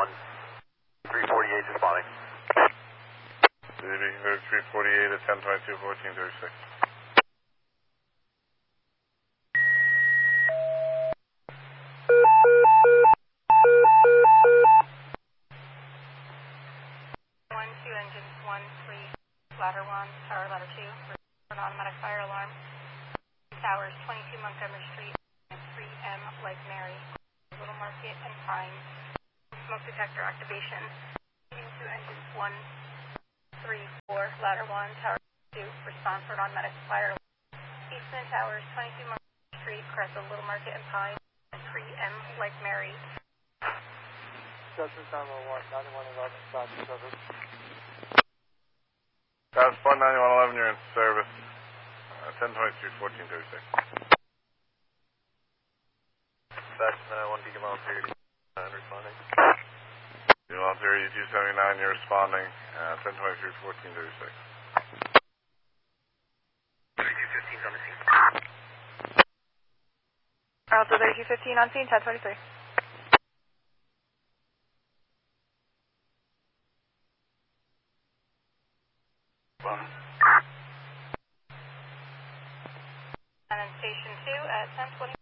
348 responding. Beacon code 348 at 1022, 1436. Engines 1, 3, ladder 1, tower ladder 2, for an automatic fire alarm. Towers 22 Montgomery Street, and 3M Lake Mary, Little Market and Pine. Smoke detector activation. Into engines 1, 3, 4, ladder 1, tower 2, respond for an automatic fire alarm. Eastman Towers 22 Montgomery Street, Cressel, Little Market and Pine, and 3M Lake Mary. Judgment time 1, 9111, stop service. That's 19111, you're in service. 1022, 1436. That's 1 Beacon Volunteer, responding. Beacon Volunteer, 279, you're responding. 1023, 1436. 3215 on the scene. Also 3215 on scene, 1023. And then station 2 at 1020.